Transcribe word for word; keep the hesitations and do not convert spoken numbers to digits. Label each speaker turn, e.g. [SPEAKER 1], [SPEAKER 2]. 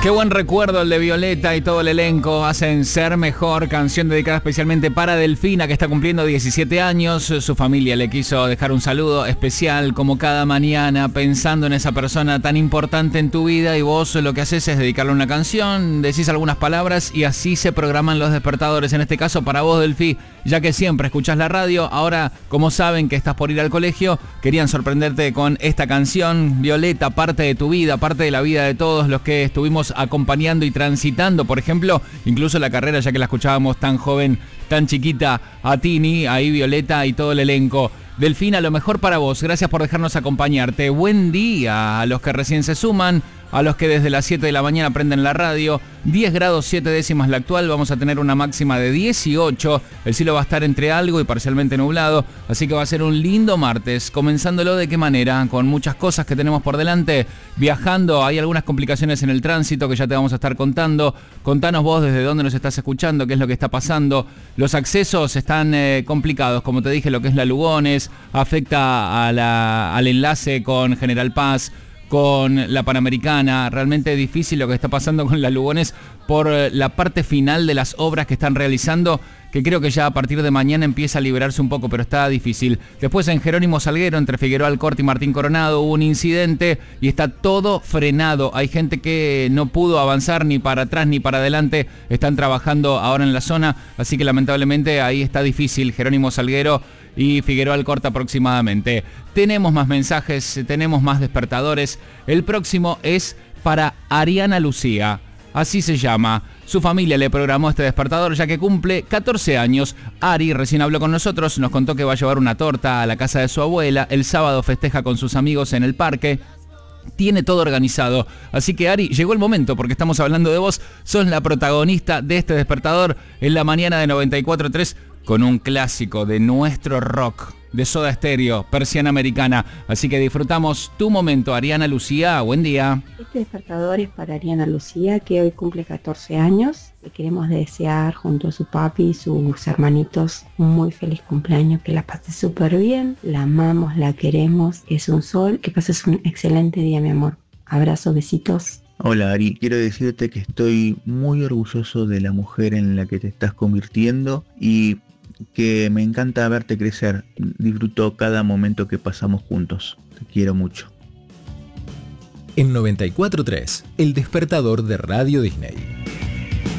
[SPEAKER 1] Qué buen recuerdo el de Violeta y todo el elenco. Hacen Ser Mejor, canción dedicada especialmente para Delfina, que está cumpliendo diecisiete años. Su familia le quiso dejar un saludo especial, como cada mañana, pensando en esa persona tan importante en tu vida, y vos lo que haces es dedicarle una canción, decís algunas palabras y así se programan los despertadores. En este caso para vos, Delfi, ya que siempre escuchás la radio. Ahora, como saben que estás por ir al colegio, querían sorprenderte con esta canción. Violeta, parte de tu vida, parte de la vida de todos los que estuvimos acompañando y transitando, por ejemplo, incluso la carrera, ya que la escuchábamos tan joven, tan chiquita, a Tini, ahí Violeta y todo el elenco. Delfina, lo mejor para vos, gracias por dejarnos acompañarte. Buen día a los que recién se suman, a los que desde las siete de la mañana prenden la radio. diez grados siete décimas la actual, vamos a tener una máxima de dieciocho. El cielo va a estar entre algo y parcialmente nublado, así que va a ser un lindo martes. Comenzándolo de qué manera, con muchas cosas que tenemos por delante. Viajando, hay algunas complicaciones en el tránsito que ya te vamos a estar contando. Contanos vos desde dónde nos estás escuchando, qué es lo que está pasando. Los accesos están eh, complicados, como te dije, lo que es la Lugones, afecta a la, al enlace con General Paz, con la Panamericana. Realmente difícil lo que está pasando con la Lugones por la parte final de las obras que están realizando, que creo que ya a partir de mañana empieza a liberarse un poco, pero está difícil. Después en Jerónimo Salguero, entre Figueroa Alcorta y Martín Coronado, hubo un incidente y está todo frenado. Hay gente que no pudo avanzar ni para atrás ni para adelante. Están trabajando ahora en la zona, así que lamentablemente ahí está difícil. Jerónimo Salguero y Figueroa Alcorta aproximadamente. Tenemos más mensajes, tenemos más despertadores. El próximo es para Ariana Lucía, así se llama. Su familia le programó este despertador ya que cumple catorce años. Ari recién habló con nosotros, nos contó que va a llevar una torta a la casa de su abuela. El sábado festeja con sus amigos en el parque. Tiene todo organizado. Así que, Ari, llegó el momento porque estamos hablando de vos. Sos la protagonista de este despertador en la mañana de noventa y cuatro tres con un clásico de nuestro rock, de Soda Stereo, Persiana Americana. Así que disfrutamos tu momento, Ariana Lucía. Buen día.
[SPEAKER 2] Este despertador es para Ariana Lucía, que hoy cumple catorce años. Le queremos desear junto a su papi y sus hermanitos un muy feliz cumpleaños, que la pase súper bien. La amamos, la queremos, es un sol. Que pases un excelente día, mi amor. Abrazos, besitos.
[SPEAKER 3] Hola Ari, quiero decirte que estoy muy orgulloso de la mujer en la que te estás convirtiendo y que me encanta verte crecer. Disfruto cada momento que pasamos juntos. Te quiero mucho.
[SPEAKER 4] En noventa y cuatro tres, el despertador de Radio Disney.